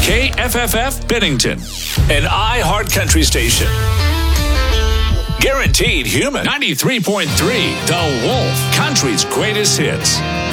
KFFF Bennington, an iHeart Country station. Guaranteed Human 93.3, The Wolf, country's greatest hits.